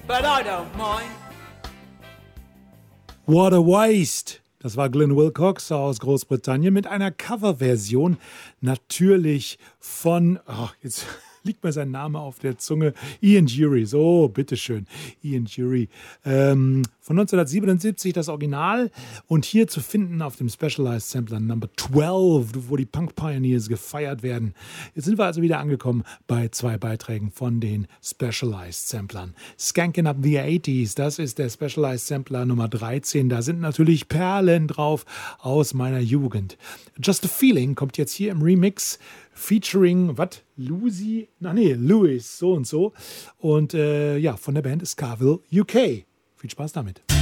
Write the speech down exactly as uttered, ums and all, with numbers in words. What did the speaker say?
but I don't mind. What a Waste. Das war Glenn Wilcox aus Großbritannien mit einer Coverversion, natürlich von, oh, jetzt liegt mir sein Name auf der Zunge, Ian Dury, so, bitteschön, Ian Dury, ähm, von neunzehnhundertsiebenundsiebzig das Original und hier zu finden auf dem Specialized Sampler Number zwölf, wo die Punk Pioneers gefeiert werden. Jetzt sind wir also wieder angekommen bei zwei Beiträgen von den Specialized Samplern. Skankin' Up the achtziger, das ist der Specialized Sampler Nummer dreizehn, da sind natürlich Perlen drauf aus meiner Jugend. Just a Feeling kommt jetzt hier im Remix, featuring, was? Lucy? Ach nee, Louis, so und so. Und äh, ja, von der Band Scarville U K. Viel Spaß damit.